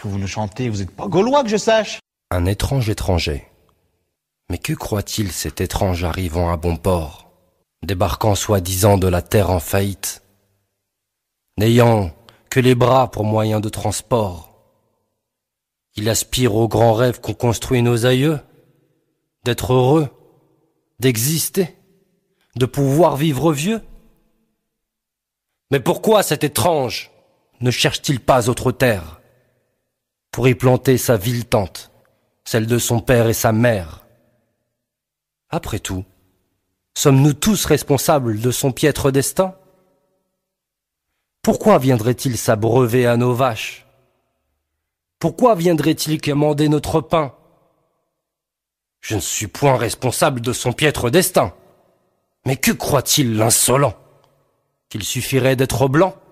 que vous le chantez? Vous n'êtes pas gaulois que je sache. Un étrange étranger. Mais que croit-il cet étrange arrivant à bon port, débarquant soi-disant de la terre en faillite, n'ayant que les bras pour moyen de transport? Il aspire aux grands rêves qu'ont construits nos aïeux, d'être heureux, d'exister, de pouvoir vivre vieux. Mais pourquoi cet étrange ne cherche-t-il pas autre terre pour y planter sa ville tente, celle de son père et sa mère? Après tout, sommes-nous tous responsables de son piètre destin? Pourquoi viendrait-il s'abreuver à nos vaches? Pourquoi viendrait-il quémander notre pain? Je ne suis point responsable de son piètre destin. Mais que croit-il l'insolent? Qu'il suffirait d'être blanc